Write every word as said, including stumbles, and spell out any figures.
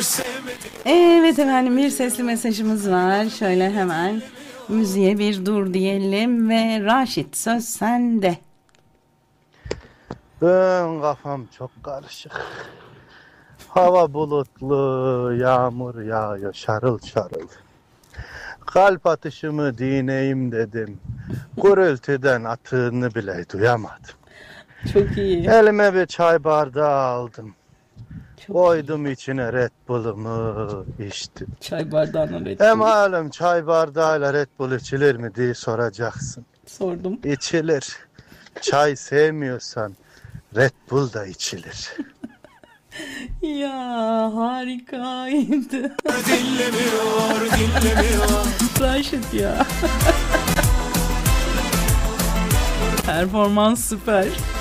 Evet efendim, bir sesli mesajımız var. Şöyle hemen müziğe bir dur diyelim ve Raşit, söz sende. Ben kafam çok karışık. Hava bulutlu, yağmur yağıyor şarıl şarıl. Kalp atışımı dineyim dedim. Gürültüden atığını bile duyamadım. Çok iyi. Elime bir çay bardağı aldım. Çok Koydum içine Red Bull'umu içtim. Çay bardağına Red Hem Bull. alem çay bardağıyla Red Bull içilir mi diye soracaksın. Sordum. İçilir. Çay sevmiyorsan Red Bull da içilir. Ya harikaydı. Dinlemiyor, dinlemiyor. Raşit ya. Performans süper.